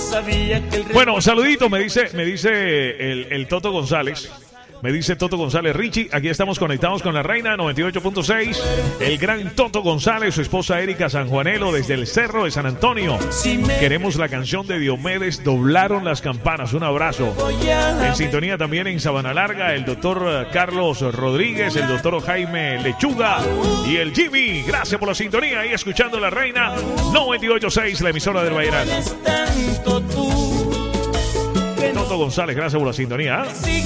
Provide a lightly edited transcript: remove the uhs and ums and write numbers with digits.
Bueno, saludito, me dice el Toto González. Me dice Toto González, Richie, aquí estamos conectados con la Reina 98.6. El gran Toto González, su esposa Erika Sanjuanelo desde el Cerro de San Antonio. Queremos la canción de Diomedes, Doblaron las Campanas. Un abrazo. En sintonía también en Sabana Larga, el doctor Carlos Rodríguez, el doctor Jaime Lechuga y el Jimmy. Gracias por la sintonía y escuchando la Reina 98.6, la emisora del Vallenato. Toto González, gracias por la sintonía.